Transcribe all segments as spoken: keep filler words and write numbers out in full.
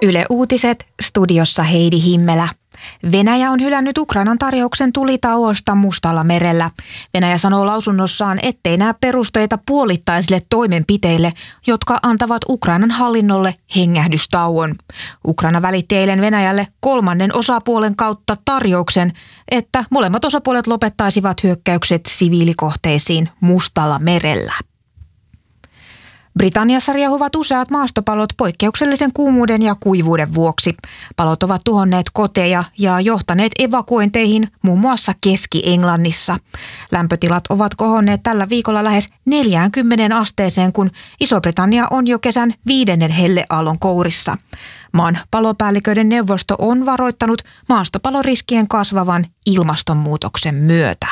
Yle Uutiset, studiossa Heidi Himmelä. Venäjä on hylännyt Ukrainan tarjouksen tulitauosta Mustalla merellä. Venäjä sanoo lausunnossaan, ettei näe perusteita puolittaisille toimenpiteille, jotka antavat Ukrainan hallinnolle hengähdystauon. Ukraina välitti eilen Venäjälle kolmannen osapuolen kautta tarjouksen, että molemmat osapuolet lopettaisivat hyökkäykset siviilikohteisiin Mustalla merellä. Britanniassa riehuvat useat maastopalot poikkeuksellisen kuumuuden ja kuivuuden vuoksi. Palot ovat tuhonneet koteja ja johtaneet evakuointeihin muun muassa Keski-Englannissa. Lämpötilat ovat kohonneet tällä viikolla lähes neljäänkymmeneen asteeseen, kun Iso-Britannia on jo kesän viidennen helleaallon kourissa. Maan palopäälliköiden neuvosto on varoittanut maastopaloriskien kasvavan ilmastonmuutoksen myötä.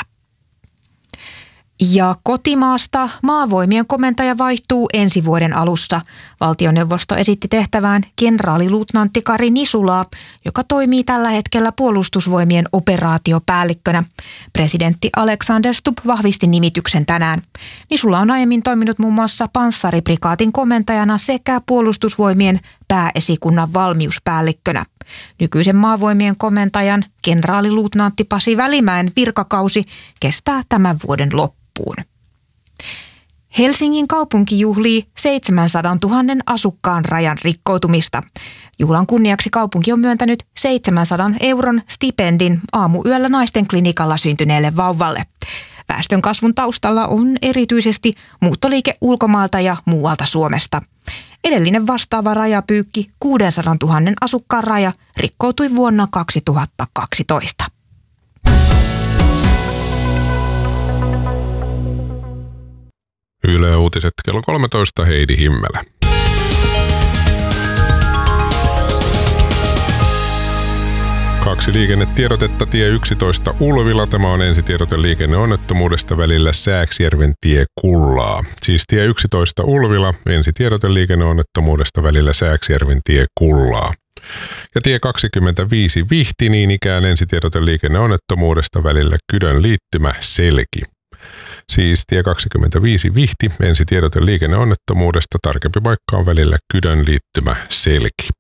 Ja kotimaasta maavoimien komentaja vaihtuu ensi vuoden alussa. Valtioneuvosto esitti tehtävään kenraaliluutnantti Kari Nisulaa, joka toimii tällä hetkellä puolustusvoimien operaatiopäällikkönä. Presidentti Alexander Stubb vahvisti nimityksen tänään. Nisula on aiemmin toiminut muun muassa panssariprikaatin komentajana sekä puolustusvoimien pääesikunnan valmiuspäällikkönä. Nykyisen maavoimien komentajan kenraaliluutnantti Pasi Välimäen virkakausi kestää tämän vuoden loppuun. Helsingin kaupunki juhlii seitsemänsadantuhannen asukkaan rajan rikkoutumista. Juhlan kunniaksi kaupunki on myöntänyt seitsemänsadan euron stipendin aamuyöllä naisten klinikalla syntyneelle vauvalle. Väestön kasvun taustalla on erityisesti muuttoliike ulkomaalta ja muualta Suomesta. Edellinen vastaava rajapyykki, kuudensadantuhannen asukkaan raja, rikkoutui vuonna kaksituhattakaksitoista. Yle Uutiset kello kolmetoista, Heidi Himmelä. Kaksi liikennetiedotetta tie yksitoista Ulvila. Tämä on ensitiedote liikenneonnettomuudesta välillä Sääksjärven tie Kullaa. Siis tie yksitoista Ulvila, ensitiedote liikenneonnettomuudesta välillä Sääksjärven tie Kullaa. Ja tie kaksikymmentäviisi Vihti, niin ikään ensitiedote liikenneonnettomuudesta välillä Kydön liittymä Selki. Siis tie kaksikymmentäviisi Vihti, ensitiedote liikenneonnettomuudesta, tarkempi paikka on välillä Kydön liittymä Selki.